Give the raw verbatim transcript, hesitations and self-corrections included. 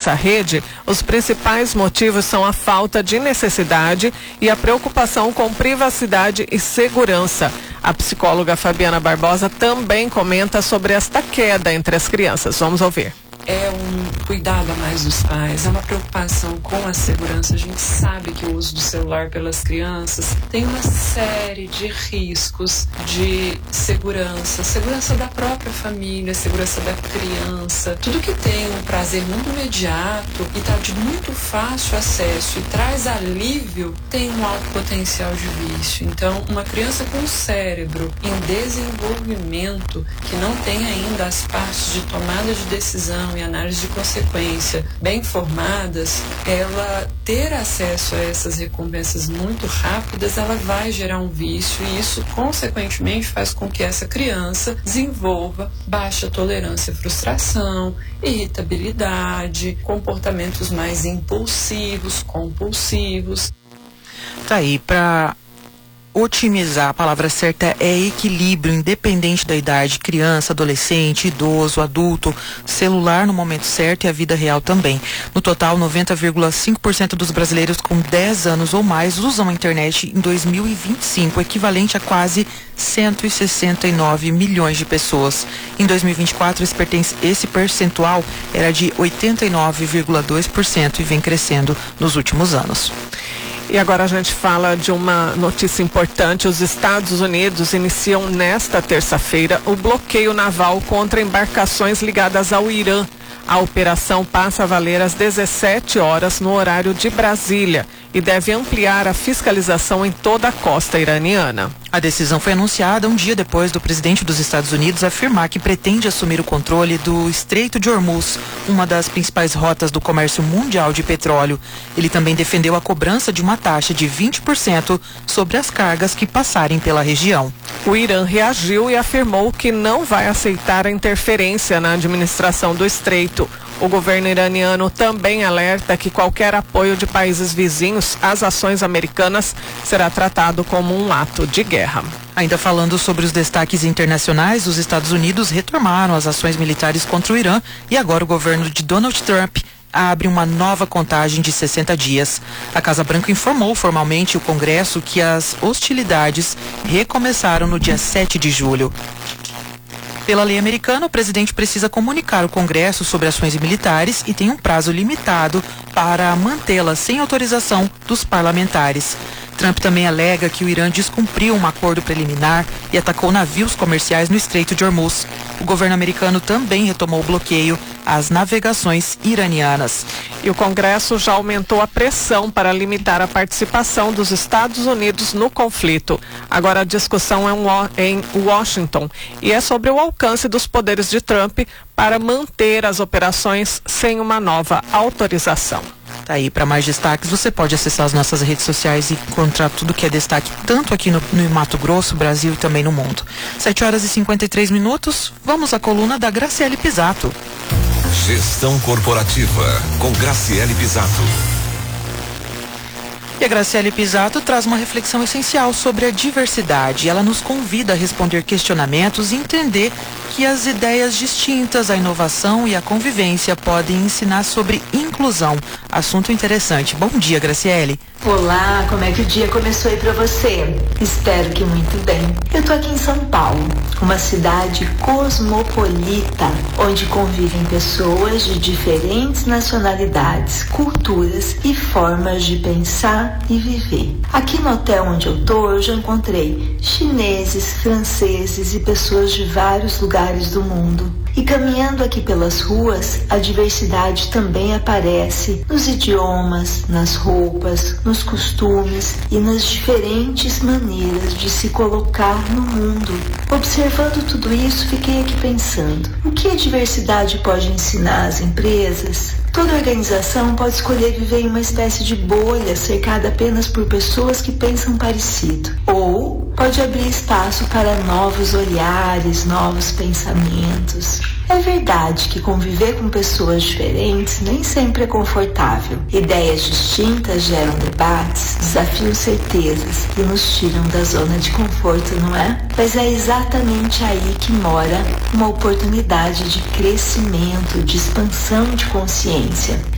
durante a rede, os principais motivos são a falta de necessidade e a preocupação com privacidade e segurança. A psicóloga Fabiana Barbosa também comenta sobre esta queda entre as crianças. Vamos ouvir. É um cuidado a mais dos pais, é uma preocupação com a segurança. A gente sabe que o uso do celular pelas crianças tem uma série de riscos de segurança, segurança da própria família, segurança da criança. Tudo que tem um prazer muito imediato e está de muito fácil acesso e traz alívio, tem um alto potencial de vício. Então, uma criança com cérebro em desenvolvimento, que não tem ainda as partes de tomada de decisão e análise de consequência bem formadas, ela ter acesso a essas recompensas muito rápidas, ela vai gerar um vício e isso consequentemente faz com que essa criança desenvolva baixa tolerância à frustração, irritabilidade, comportamentos mais impulsivos, compulsivos. Tá aí, para otimizar, a palavra certa é equilíbrio, independente da idade, criança, adolescente, idoso, adulto, celular no momento certo e a vida real também. No total, noventa vírgula cinco por cento dos brasileiros com dez anos ou mais usam a internet em dois mil e vinte e cinco, equivalente a quase cento e sessenta e nove milhões de pessoas. Em dois mil e vinte e quatro, esse, pertence, esse percentual era de oitenta e nove vírgula dois por cento e vem crescendo nos últimos anos. E agora a gente fala de uma notícia importante. Os Estados Unidos iniciam nesta terça-feira o bloqueio naval contra embarcações ligadas ao Irã. A operação passa a valer às dezessete horas no horário de Brasília e deve ampliar a fiscalização em toda a costa iraniana. A decisão foi anunciada um dia depois do presidente dos Estados Unidos afirmar que pretende assumir o controle do Estreito de Hormuz, uma das principais rotas do comércio mundial de petróleo. Ele também defendeu a cobrança de uma taxa de vinte por cento sobre as cargas que passarem pela região. O Irã reagiu e afirmou que não vai aceitar a interferência na administração do estreito. O governo iraniano também alerta que qualquer apoio de países vizinhos às ações americanas será tratado como um ato de guerra. Ainda falando sobre os destaques internacionais, os Estados Unidos retomaram as ações militares contra o Irã e agora o governo de Donald Trump abre uma nova contagem de sessenta dias. A Casa Branca informou formalmente o Congresso que as hostilidades recomeçaram no dia sete de julho. Pela lei americana, o presidente precisa comunicar ao Congresso sobre ações militares e tem um prazo limitado para mantê-las sem autorização dos parlamentares. Trump também alega que o Irã descumpriu um acordo preliminar e atacou navios comerciais no Estreito de Hormuz. O governo americano também retomou o bloqueio às navegações iranianas. E o Congresso já aumentou a pressão para limitar a participação dos Estados Unidos no conflito. Agora a discussão é em Washington e é sobre o alcance dos poderes de Trump para manter as operações sem uma nova autorização. Tá aí, para mais destaques, você pode acessar as nossas redes sociais e encontrar tudo que é destaque, tanto aqui no, no Mato Grosso, Brasil e também no mundo. sete horas e cinquenta e três minutos, vamos à coluna da Graciele Pisato. Gestão Corporativa, com Graciele Pisato. E a Graciele Pisato traz uma reflexão essencial sobre a diversidade. Ela nos convida a responder questionamentos e entender que as ideias distintas, a inovação e a convivência podem ensinar sobre inclusão. Assunto interessante. Bom dia, Graciele. Olá, como é que o dia começou aí pra você? Espero que muito bem. Eu tô aqui em São Paulo, uma cidade cosmopolita, onde convivem pessoas de diferentes nacionalidades, culturas e formas de pensar e viver. Aqui no hotel onde eu tô, eu já encontrei chineses, franceses e pessoas de vários lugares do mundo. E caminhando aqui pelas ruas, a diversidade também aparece nos idiomas, nas roupas, nos costumes e nas diferentes maneiras de se colocar no mundo. Observando tudo isso, fiquei aqui pensando: o que a diversidade pode ensinar às empresas? Toda organização pode escolher viver em uma espécie de bolha cercada apenas por pessoas que pensam parecido. Ou pode abrir espaço para novos olhares, novos pensamentos. É verdade que conviver com pessoas diferentes nem sempre é confortável. Ideias distintas geram debates, desafiam certezas e nos tiram da zona de conforto, não é? Mas é exatamente aí que mora uma oportunidade de crescimento, de expansão de consciência.